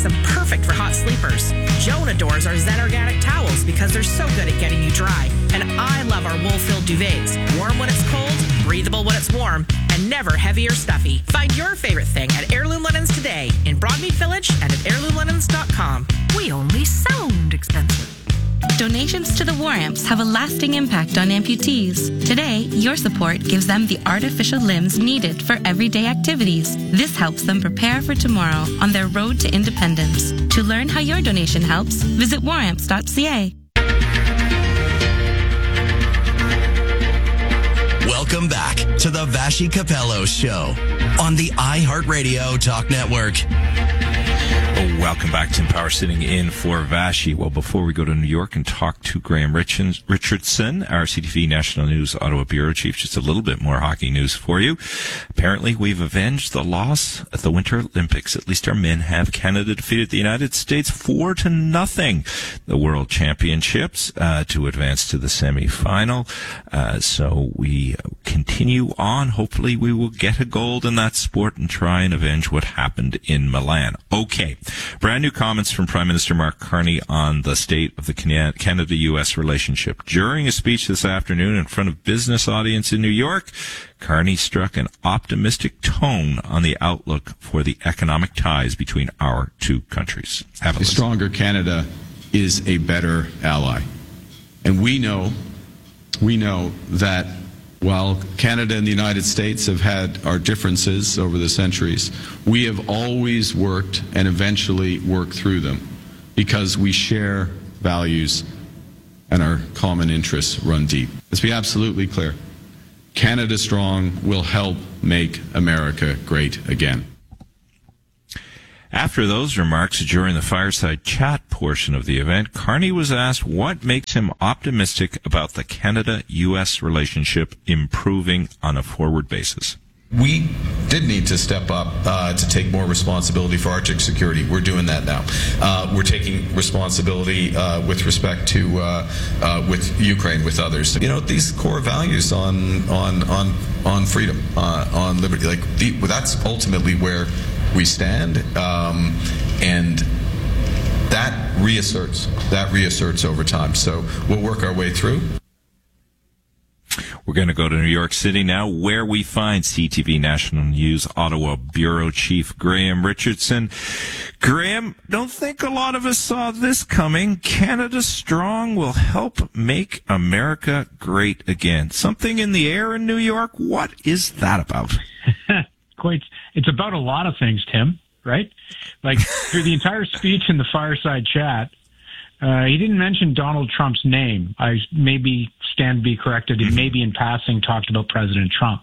them perfect for hot sleepers. Joan adores our Zen Organic towels because they're so good at getting you dry. And I love our wool-filled duvets. Warm when it's cold, breathable when it's warm, and never heavy or stuffy. Find your favorite thing at Heirloom Linens today in Broadmead Village and at heirloomlinens.com. We only sound expensive. Donations to the War Amps have a lasting impact on amputees. Today, your support gives them the artificial limbs needed for everyday activities. This helps them prepare for tomorrow on their road to independence. To learn how your donation helps, visit waramps.ca. Welcome back to the Vassy Capello Show on the iHeartRadio Talk Network. Welcome back. Tim Power sitting in for Vassy. Well, before we go to New York and talk to Graham Richardson, our CTV National News Ottawa Bureau Chief, just a little bit more hockey news for you. Apparently, we've avenged the loss at the Winter Olympics. At least our men have. Canada defeated the United States 4-0. The World Championships to advance to the semifinal. So we continue on. Hopefully, we will get a gold in that sport and try and avenge what happened in Milan. Okay. Brand new comments from Prime Minister Mark Carney on the state of the Canada-U.S. relationship. During a speech this afternoon in front of business audience in New York, Carney struck an optimistic tone on the outlook for the economic ties between our two countries. A stronger Canada is a better ally. And we know that while Canada and the United States have had our differences over the centuries, we have always worked and eventually worked through them because we share values and our common interests run deep. Let's be absolutely clear. Canada Strong will help make America great again. After those remarks during the fireside chat portion of the event, Carney was asked what makes him optimistic about the Canada-U.S. relationship improving on a forward basis. We did need to step up to take more responsibility for Arctic security. We're doing that now. We're taking responsibility with respect to with Ukraine, with others. You know, these core values on freedom, on liberty, that's ultimately where we stand, and that reasserts over time. So we'll work our way through. We're going to go to New York City now, where we find CTV National News Ottawa Bureau Chief Graham Richardson. Graham, don't think a lot of us saw this coming. Canada Strong will help make America great again. Something in the air in New York? What is that about? It's about a lot of things, Tim, right? Like, through the entire speech in the fireside chat, he didn't mention Donald Trump's name. I maybe stand to be corrected. He maybe in passing talked about President Trump.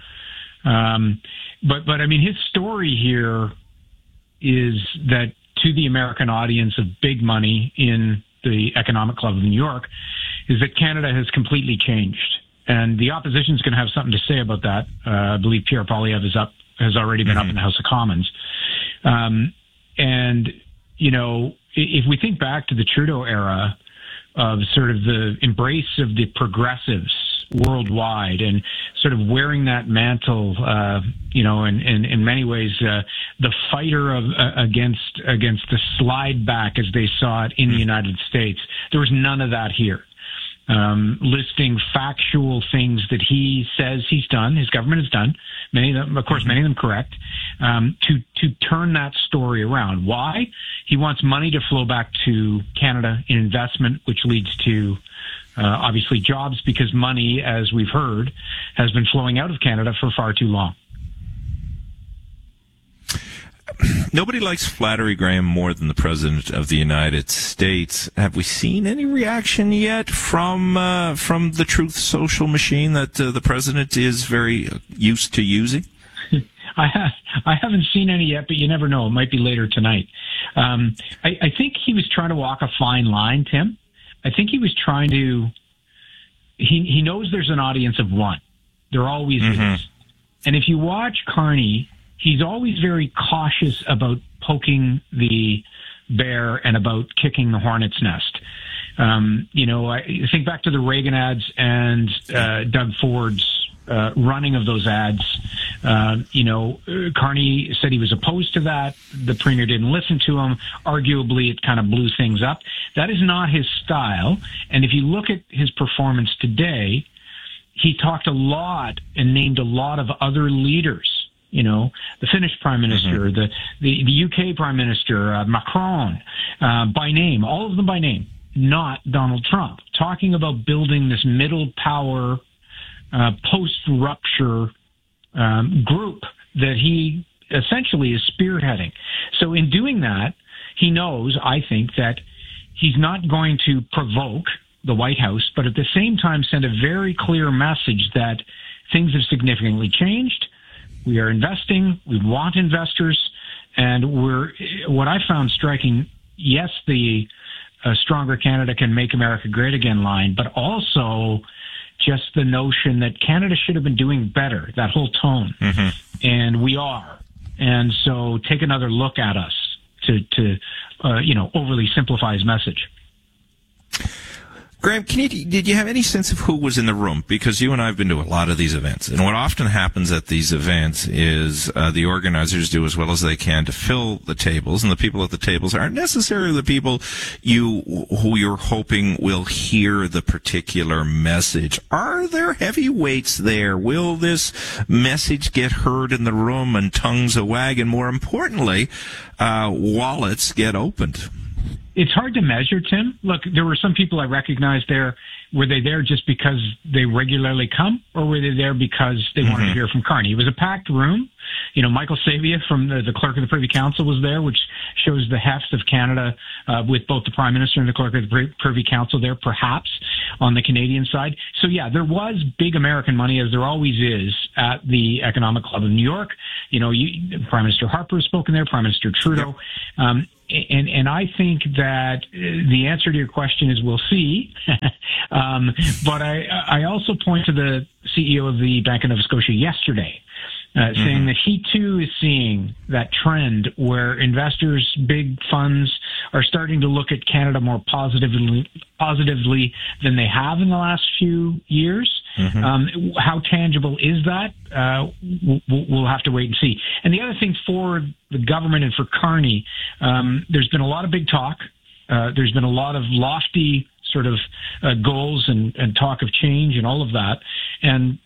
But I mean, his story here is that to the American audience of big money in the Economic Club of New York is that Canada has completely changed. And the opposition is going to have something to say about that. I believe Pierre Poilievre has already been up in the House of Commons. And, you know, if we think back to the Trudeau era of sort of the embrace of the progressives worldwide and sort of wearing that mantle, you know, and in many ways, the fighter against the slide back as they saw it in the United States, there was none of that here. Listing factual things that he says he's done, his government has done, many of them correct, to turn that story around. Why? He wants money to flow back to Canada in investment, which leads to obviously jobs, because money, as we've heard, has been flowing out of Canada for far too long. Nobody likes flattery, Graham, more than the President of the United States. Have we seen any reaction yet from the Truth Social machine that the President is very used to using? I haven't seen any yet, but you never know. It might be later tonight. I think he was trying to walk a fine line, Tim. I think he was trying to... He knows there's an audience of one. There always is. And if you watch Carney, he's always very cautious about poking the bear and about kicking the hornet's nest. You know, I think back to the Reagan ads and Doug Ford's running of those ads Carney said he was opposed to that. The premier didn't listen to him. Arguably, it kind of blew things up. That is not his style. And if you look at his performance today, he talked a lot and named a lot of other leaders. The Finnish Prime Minister, the UK Prime Minister, Macron, by name, all of them by name, not Donald Trump, talking about building this middle power, post-rupture group that he essentially is spearheading. So in doing that, he knows, I think, that he's not going to provoke the White House, but at the same time send a very clear message that things have significantly changed. We are investing. We want investors. And what I found striking, yes, the Stronger Canada Can Make America Great Again line, but also just the notion that Canada should have been doing better, that whole tone. And we are. And so take another look at us to overly simplify his message. Graham, did you have any sense of who was in the room? Because you and I have been to a lot of these events. And what often happens at these events is the organizers do as well as they can to fill the tables. And the people at the tables aren't necessarily the people who you're hoping will hear the particular message. Are there heavyweights there? Will this message get heard in the room and tongues a wag? And more importantly, wallets get opened? It's hard to measure, Tim. Look, there were some people I recognized there. Were they there just because they regularly come, or were they there because they wanted to hear from Carney? It was a packed room. Michael Savia from the clerk of the Privy Council was there, which shows the heft of Canada with both the Prime Minister and the clerk of the Privy Council there, perhaps, on the Canadian side. So, yeah, there was big American money, as there always is, at the Economic Club of New York. Prime Minister Harper has spoken there, Prime Minister Trudeau. Yep. And I think that the answer to your question is we'll see. But I also point to the CEO of the Bank of Nova Scotia yesterday, saying that he too is seeing that trend where investors, big funds, are starting to look at Canada more positively than they have in the last few years. How tangible is that? We'll have to wait and see. And the other thing for the government and for Carney, there's been a lot of big talk. There's been a lot of lofty sort of goals and talk of change and all of that. And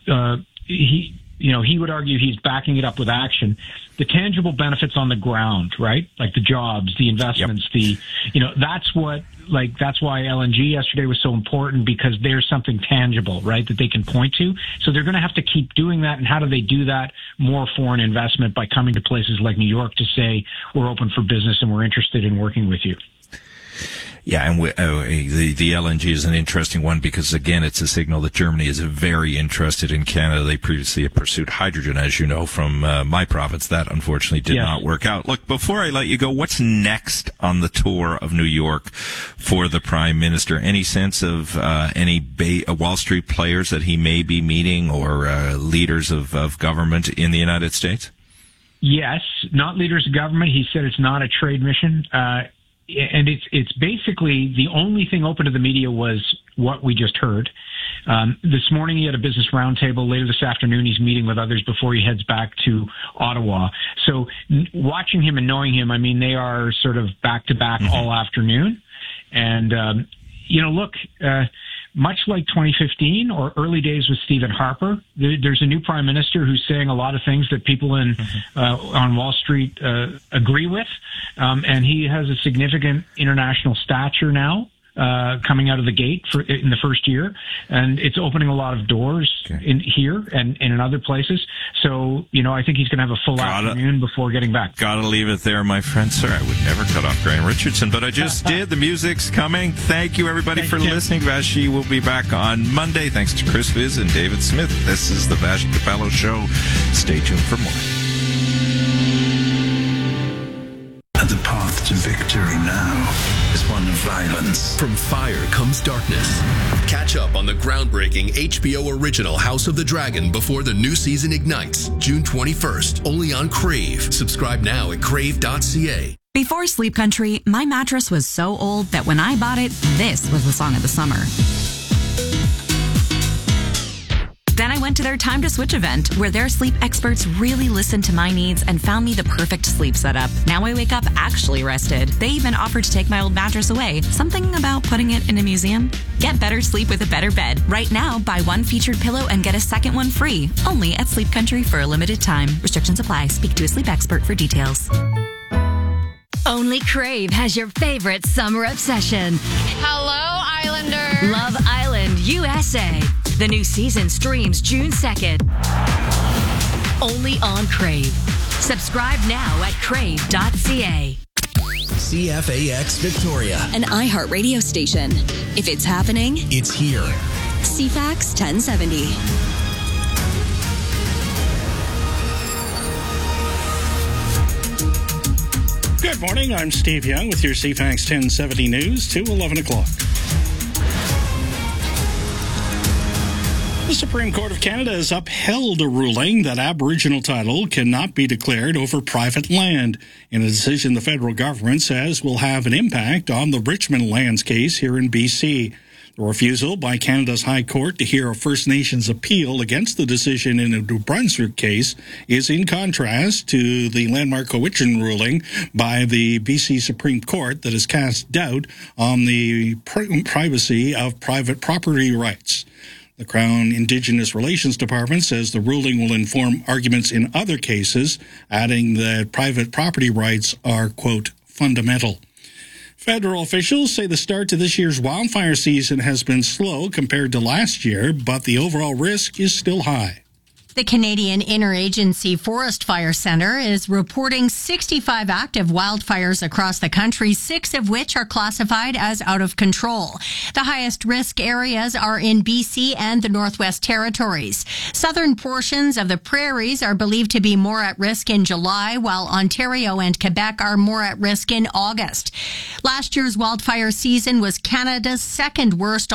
he would argue he's backing it up with action. The tangible benefits on the ground, right? Like the jobs, the investments, that's why LNG yesterday was so important, because there's something tangible, right, that they can point to. So they're going to have to keep doing that. And how do they do that? More foreign investment by coming to places like New York to say, we're open for business and we're interested in working with you. Yeah, and the LNG is an interesting one because, again, it's a signal that Germany is very interested in Canada. They previously had pursued hydrogen, as you know, from my province. That, unfortunately, did not work out. Look, before I let you go, what's next on the tour of New York for the Prime Minister? Any sense of any Wall Street players that he may be meeting, or leaders of government in the United States? Yes, not leaders of government. He said it's not a trade mission. And it's basically the only thing open to the media was what we just heard. This morning he had a business roundtable. Later this afternoon he's meeting with others before he heads back to Ottawa. So watching him and knowing him, I mean, they are sort of back to back all afternoon. And, much like 2015 or early days with Stephen Harper, there's a new prime minister who's saying a lot of things that people on Wall Street agree with, and he has a significant international stature now. Coming out of the gate in the first year, and it's opening a lot of doors in here and in other places. So, I think he's going to have a full afternoon before getting back. Gotta leave it there, my friend. Sir, I would never cut off Graham Richardson, but I just did. The music's coming. Thank you, everybody, for listening. Vashi will be back on Monday. Thanks to Chris Viz and David Smith. This is the Vashi Capello Show. Stay tuned for more. And the path to victory now is one of violence. From fire comes darkness. Catch up on the groundbreaking HBO original House of the Dragon before the new season ignites, June 21st, only on Crave. Subscribe now at crave.ca. Before Sleep Country, my mattress was so old that when I bought it, this was the song of the summer. Then I went to their Time to Switch event, where their sleep experts really listened to my needs and found me the perfect sleep setup. Now I wake up actually rested. They even offered to take my old mattress away. Something about putting it in a museum? Get better sleep with a better bed. Right now, buy one featured pillow and get a second one free. Only at Sleep Country for a limited time. Restrictions apply. Speak to a sleep expert for details. Only Crave has your favorite summer obsession. Hello, Islanders. Love Island, USA. The new season streams June 2nd. Only on Crave. Subscribe now at crave.ca. CFAX Victoria. An iHeart radio station. If it's happening, it's here. CFAX 1070. Good morning, I'm Steve Young with your CFAX 1070 News to 11 o'clock. The Supreme Court of Canada has upheld a ruling that Aboriginal title cannot be declared over private land in a decision the federal government says will have an impact on the Richmond lands case here in BC. The refusal by Canada's High Court to hear a First Nations appeal against the decision in a New Brunswick case is in contrast to the landmark Cowichan ruling by the BC Supreme Court that has cast doubt on the privacy of private property rights. The Crown Indigenous Relations Department says the ruling will inform arguments in other cases, adding that private property rights are, quote, fundamental. Federal officials say the start to this year's wildfire season has been slow compared to last year, but the overall risk is still high. The Canadian Interagency Forest Fire Centre is reporting 65 active wildfires across the country, 6 of which are classified as out of control. The highest risk areas are in BC and the Northwest Territories. Southern portions of the prairies are believed to be more at risk in July, while Ontario and Quebec are more at risk in August. Last year's wildfire season was Canada's second worst